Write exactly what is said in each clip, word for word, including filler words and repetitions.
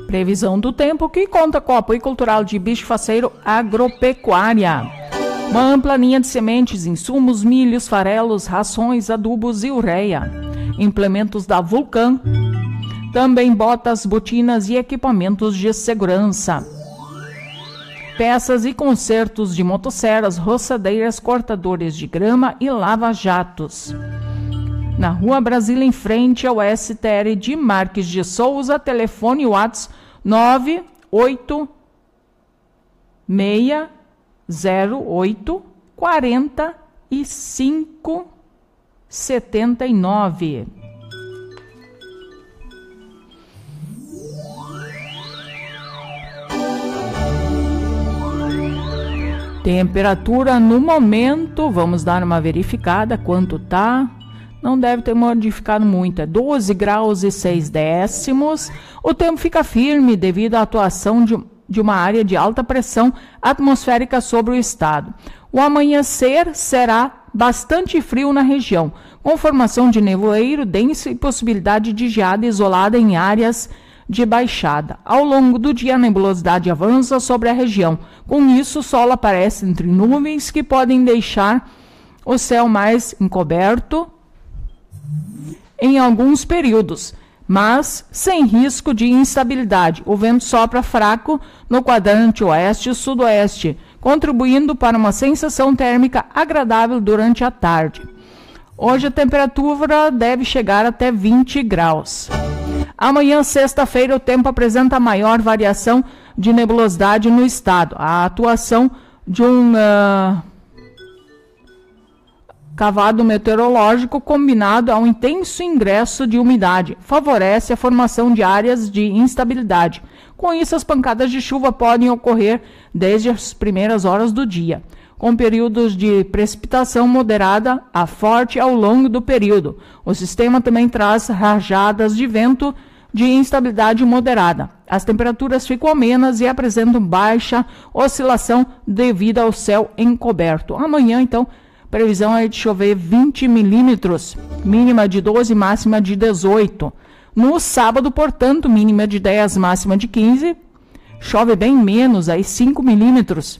Previsão do tempo que conta com o apoio cultural de Bicho Faceiro Agropecuária. Uma ampla linha de sementes, insumos, milhos, farelos, rações, adubos e ureia. Implementos da Vulcan. Também botas, botinas e equipamentos de segurança. Peças e consertos de motosserras, roçadeiras, cortadores de grama e lava-jatos. Na Rua Brasília, em frente ao S T R de Marques de Souza, telefone WhatsApp nove oito seis zero oito quatro cinco sete nove. Temperatura no momento, vamos dar uma verificada quanto tá. Não deve ter modificado muito, é doze graus e seis décimos. O tempo fica firme devido à atuação de, de uma área de alta pressão atmosférica sobre o estado. O amanhecer será bastante frio na região, com formação de nevoeiro denso e possibilidade de geada isolada em áreas de baixada. Ao longo do dia, a nebulosidade avança sobre a região. Com isso, o sol aparece entre nuvens que podem deixar o céu mais encoberto em alguns períodos, mas sem risco de instabilidade. O vento sopra fraco no quadrante oeste e sudoeste, contribuindo para uma sensação térmica agradável durante a tarde. Hoje a temperatura deve chegar até vinte graus. Amanhã, sexta-feira, o tempo apresenta maior variação de nebulosidade no estado. A atuação de um uh, cavado meteorológico combinado a um intenso ingresso de umidade favorece a formação de áreas de instabilidade. Com isso, as pancadas de chuva podem ocorrer desde as primeiras horas do dia, com períodos de precipitação moderada a forte ao longo do período. O sistema também traz rajadas de vento de instabilidade moderada. As temperaturas ficam amenas e apresentam baixa oscilação devido ao céu encoberto. Amanhã, então, previsão é de chover vinte milímetros, mínima de doze, máxima de dezoito. No sábado, portanto, mínima de dez, máxima de quinze. Chove bem menos, aí cinco milímetros.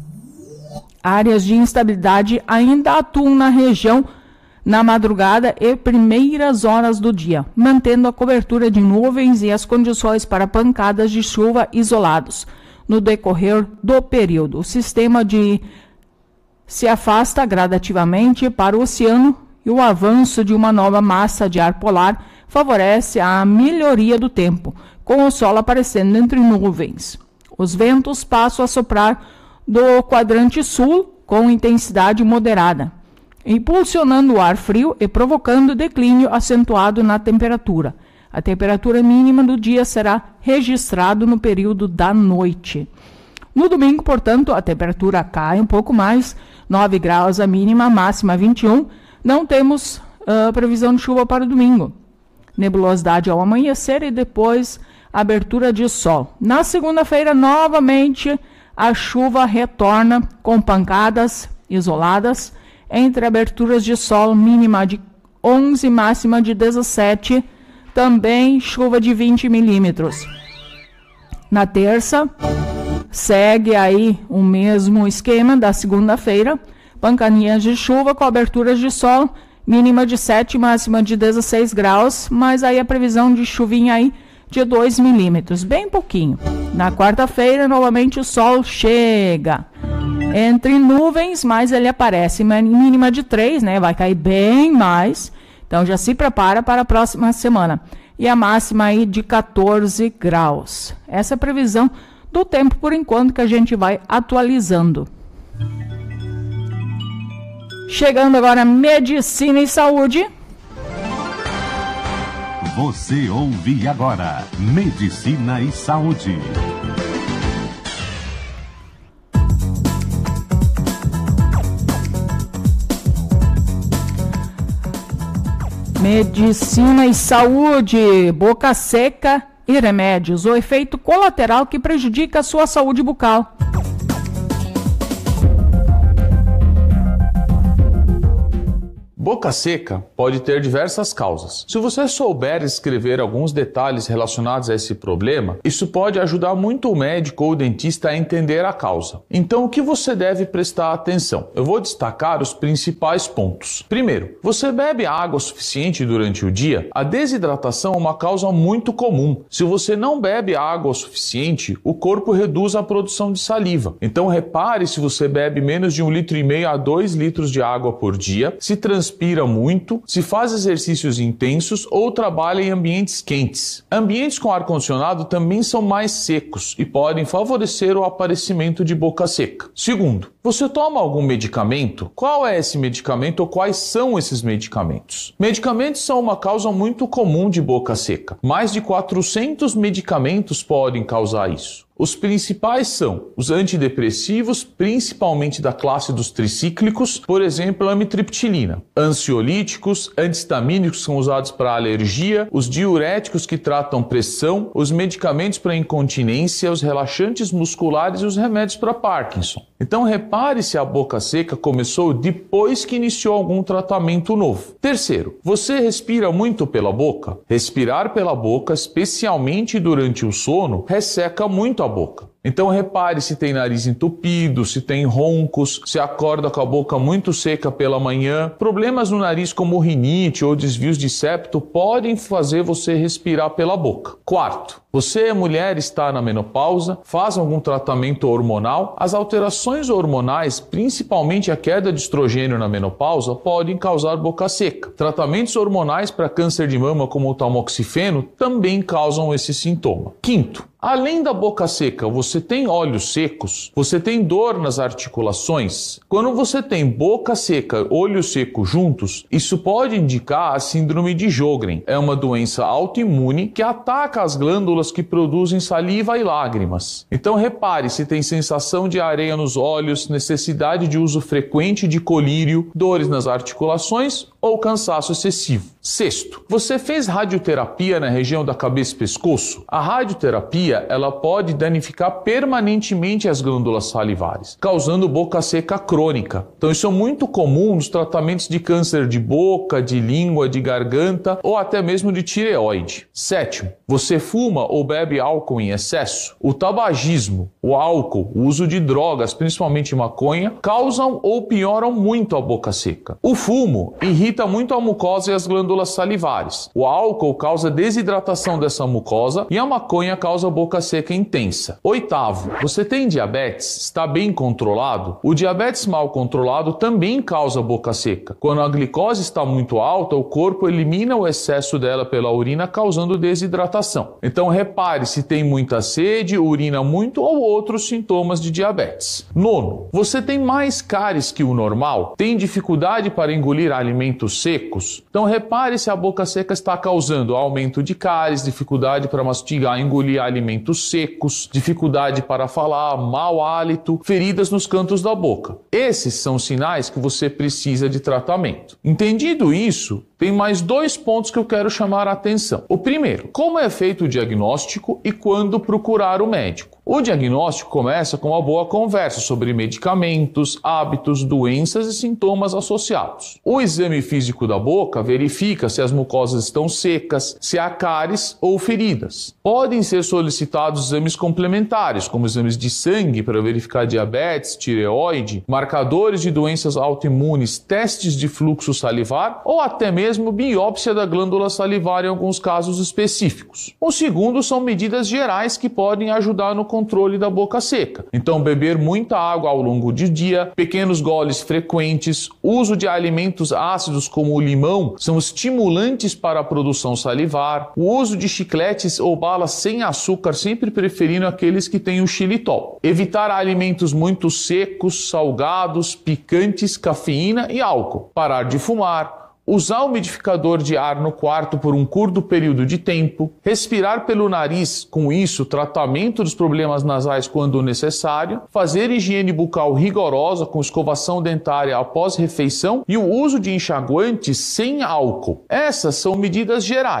Áreas de instabilidade ainda atuam na região na madrugada e primeiras horas do dia, mantendo a cobertura de nuvens e as condições para pancadas de chuva isolados. No decorrer do período, o sistema de se afasta gradativamente para o oceano e o avanço de uma nova massa de ar polar favorece a melhoria do tempo, com o sol aparecendo entre nuvens. Os ventos passam a soprar do quadrante sul com intensidade moderada, impulsionando o ar frio e provocando declínio acentuado na temperatura. A temperatura mínima do dia será registrada no período da noite. No domingo, portanto, a temperatura cai um pouco mais, nove graus a mínima, a máxima vinte e um. Não temos uh, previsão de chuva para o domingo. Nebulosidade ao amanhecer e depois abertura de sol. Na segunda-feira, novamente, a chuva retorna com pancadas isoladas entre aberturas de sol, mínima de onze, máxima de dezessete, também chuva de vinte milímetros. Na terça, segue aí o mesmo esquema da segunda-feira, pancadinhas de chuva com aberturas de sol, mínima de sete, máxima de dezesseis graus, mas aí a previsão de chuvinha aí de dois milímetros, bem pouquinho. Na quarta-feira, novamente o sol chega entre nuvens, mas ele aparece mínima de três, né? Vai cair bem mais. Então já se prepara para a próxima semana. E a máxima aí de quatorze graus. Essa é a previsão do tempo por enquanto que a gente vai atualizando. Chegando agora Medicina e Saúde. Você ouve agora Medicina e Saúde. Medicina e Saúde, boca seca e remédios, o efeito colateral que prejudica a sua saúde bucal. Boca seca pode ter diversas causas. Se você souber escrever alguns detalhes relacionados a esse problema, isso pode ajudar muito o médico ou o dentista a entender a causa. Então, o que você deve prestar atenção? Eu vou destacar os principais pontos. Primeiro, você bebe água suficiente durante o dia? A desidratação é uma causa muito comum. Se você não bebe água o suficiente, o corpo reduz a produção de saliva. Então, repare se você bebe menos de um litro e meio a dois litros de água por dia, se transpira muito, se faz exercícios intensos ou trabalha em ambientes quentes. Ambientes com ar-condicionado também são mais secos e podem favorecer o aparecimento de boca seca. Segundo, você toma algum medicamento? Qual é esse medicamento ou quais são esses medicamentos? Medicamentos são uma causa muito comum de boca seca. Mais de quatrocentos medicamentos podem causar isso. Os principais são os antidepressivos, principalmente da classe dos tricíclicos, por exemplo, a amitriptilina. Ansiolíticos, antihistamínicos são usados para alergia, os diuréticos que tratam pressão, os medicamentos para incontinência, os relaxantes musculares e os remédios para Parkinson. Então repare se a boca seca começou depois que iniciou algum tratamento novo. Terceiro, você respira muito pela boca? Respirar pela boca, especialmente durante o sono, resseca muito a boca. Então repare se tem nariz entupido, se tem roncos, se acorda com a boca muito seca pela manhã. Problemas no nariz como rinite ou desvios de septo podem fazer você respirar pela boca. Quarto, você, mulher, está na menopausa, faz algum tratamento hormonal? As alterações hormonais, principalmente a queda de estrogênio na menopausa, podem causar boca seca. Tratamentos hormonais para câncer de mama como o tamoxifeno também causam esse sintoma. Quinto, além da boca seca, você tem olhos secos? Você tem dor nas articulações? Quando você tem boca seca, olho seco juntos, isso pode indicar a síndrome de Sjögren. É uma doença autoimune que ataca as glândulas que produzem saliva e lágrimas. Então repare se tem sensação de areia nos olhos, necessidade de uso frequente de colírio, dores nas articulações ou cansaço excessivo. Sexto, você fez radioterapia na região da cabeça e pescoço? A radioterapia, ela pode danificar permanentemente as glândulas salivares, causando boca seca crônica. Então isso é muito comum nos tratamentos de câncer de boca, de língua, de garganta ou até mesmo de tireoide. Sétimo, você fuma ou bebe álcool em excesso? O tabagismo, o álcool, o uso de drogas, principalmente maconha, causam ou pioram muito a boca seca. O fumo irrita muito a mucosa e as glândulas salivares. O álcool causa desidratação dessa mucosa e a maconha causa boca seca intensa. Oitavo, você tem diabetes? Está bem controlado? O diabetes mal controlado também causa boca seca. Quando a glicose está muito alta, o corpo elimina o excesso dela pela urina, causando desidratação. Então repare se tem muita sede, urina muito ou outros sintomas de diabetes. Nono, você tem mais cáries que o normal? Tem dificuldade para engolir alimentos secos? Então repare se a boca seca está causando aumento de cáries, dificuldade para mastigar e engolir alimentos secos, dificuldade para falar, mau hálito, feridas nos cantos da boca. Esses são sinais que você precisa de tratamento. Entendido isso, tem mais dois pontos que eu quero chamar a atenção. O primeiro, como é feito o diagnóstico e quando procurar o médico? O diagnóstico começa com uma boa conversa sobre medicamentos, hábitos, doenças e sintomas associados. O exame físico da boca verifica se as mucosas estão secas, se há cáries ou feridas. Podem ser solicitados exames complementares, como exames de sangue para verificar diabetes, tireoide, marcadores de doenças autoimunes, testes de fluxo salivar ou até mesmo biópsia da glândula salivar em alguns casos específicos. O segundo são medidas gerais que podem ajudar no controle da boca seca. Então, beber muita água ao longo do dia, pequenos goles frequentes, uso de alimentos ácidos como o limão são estimulantes para a produção salivar, o uso de chicletes ou balas sem açúcar, sempre preferindo aqueles que têm o xilitol. Evitar alimentos muito secos, salgados, picantes, cafeína e álcool. Parar de fumar. Usar o umidificador de ar no quarto por um curto período de tempo, respirar pelo nariz, com isso, tratamento dos problemas nasais quando necessário, fazer higiene bucal rigorosa com escovação dentária após refeição e o uso de enxaguantes sem álcool. Essas são medidas gerais.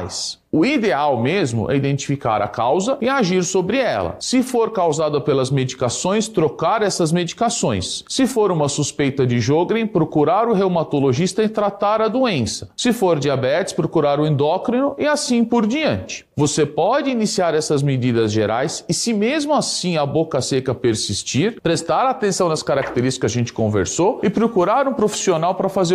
O ideal mesmo é identificar a causa e agir sobre ela. Se for causada pelas medicações, trocar essas medicações. Se for uma suspeita de Sjögren, procurar o reumatologista e tratar a doença. Se for diabetes, procurar o endócrino e assim por diante. Você pode iniciar essas medidas gerais e, se mesmo assim a boca seca persistir, prestar atenção nas características que a gente conversou e procurar um profissional para fazer